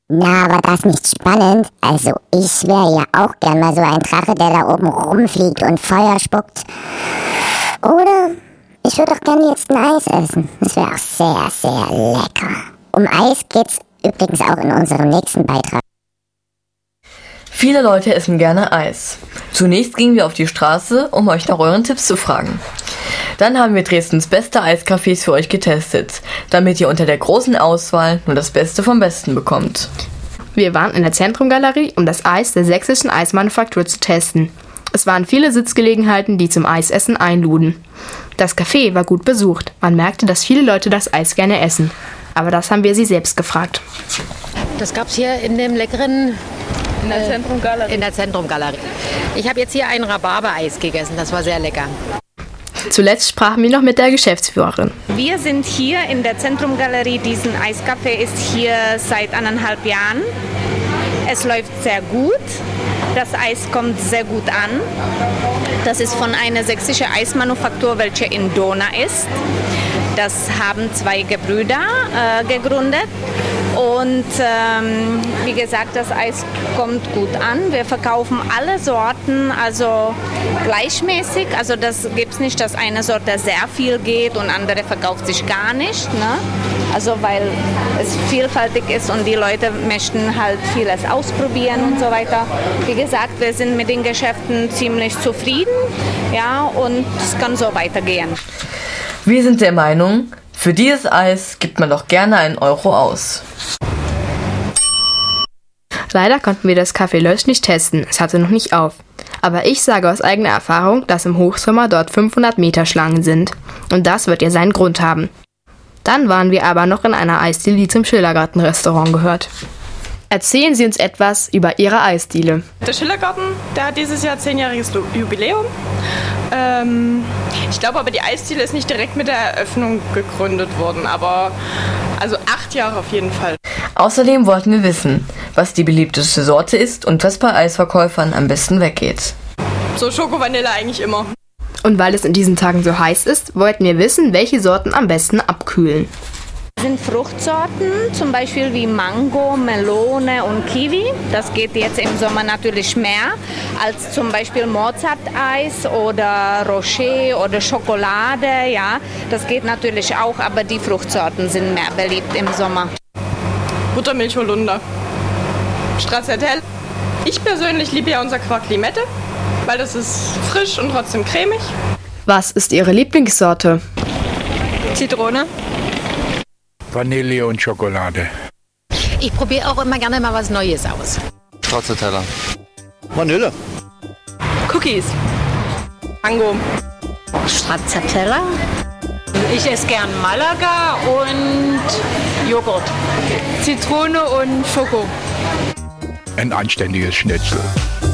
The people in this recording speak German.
Na, war das nicht spannend? Also, ich wäre ja auch gern mal so ein Drache, der da oben rumfliegt und Feuer spuckt. Oder ich würde auch gerne jetzt ein Eis essen. Das wäre auch sehr, sehr lecker. Um Eis geht's übrigens auch in unserem nächsten Beitrag. Viele Leute essen gerne Eis. Zunächst gingen wir auf die Straße, um euch nach euren Tipps zu fragen. Dann haben wir Dresdens beste Eiscafés für euch getestet, damit ihr unter der großen Auswahl nur das Beste vom Besten bekommt. Wir waren in der Zentrumgalerie, um das Eis der sächsischen Eismanufaktur zu testen. Es waren viele Sitzgelegenheiten, die zum Eisessen einluden. Das Café war gut besucht. Man merkte, dass viele Leute das Eis gerne essen. Aber das haben wir sie selbst gefragt. Das gab's hier in dem leckeren... In der Zentrumgalerie. Ich habe jetzt hier ein Rhabarbereis gegessen, das war sehr lecker. Zuletzt sprachen wir noch mit der Geschäftsführerin. Wir sind hier in der Zentrumgalerie. Diesen Eiscafé ist hier seit 1,5 Jahren. Es läuft sehr gut. Das Eis kommt sehr gut an. Das ist von einer sächsischen Eismanufaktur, welche in Dohna ist. Das haben 2 Gebrüder gegründet. Und wie gesagt, das Eis kommt gut an. Wir verkaufen alle Sorten, also gleichmäßig. Also das gibt es nicht, dass eine Sorte sehr viel geht und andere verkauft sich gar nicht. Ne? Also weil es vielfältig ist und die Leute möchten halt vieles ausprobieren und so weiter. Wie gesagt, wir sind mit den Geschäften ziemlich zufrieden, ja, und es kann so weitergehen. Wir sind der Meinung, für dieses Eis gibt man doch gerne 1 Euro aus. Leider konnten wir das Café Lösch nicht testen, es hatte noch nicht auf. Aber ich sage aus eigener Erfahrung, dass im Hochsommer dort 500 Meter Schlangen sind. Und das wird ja seinen Grund haben. Dann waren wir aber noch in einer Eisdiele, die zum Schillergarten-Restaurant gehört. Erzählen Sie uns etwas über Ihre Eisdiele. Der Schillergarten, der hat dieses Jahr 10-jähriges Jubiläum. Ich glaube aber, die Eisdiele ist nicht direkt mit der Eröffnung gegründet worden, aber also 8 Jahre auf jeden Fall. Außerdem wollten wir wissen, was die beliebteste Sorte ist und was bei Eisverkäufern am besten weggeht. So Schoko-Vanille eigentlich immer. Und weil es in diesen Tagen so heiß ist, wollten wir wissen, welche Sorten am besten abkühlen. Das sind Fruchtsorten, zum Beispiel wie Mango, Melone und Kiwi. Das geht jetzt im Sommer natürlich mehr als zum Beispiel Mozart-Eis oder Rocher oder Schokolade. Ja, das geht natürlich auch, aber die Fruchtsorten sind mehr beliebt im Sommer. Buttermilch Holunder, Stracciatella. Ich persönlich liebe ja unser Quark Limette, weil das ist frisch und trotzdem cremig. Was ist Ihre Lieblingssorte? Zitrone. Vanille und Schokolade. Ich probiere auch immer gerne mal was Neues aus. Stracciatella. Vanille. Cookies. Mango. Stracciatella. Ich esse gern Malaga und Joghurt. Zitrone und Schoko. Ein anständiges Schnitzel.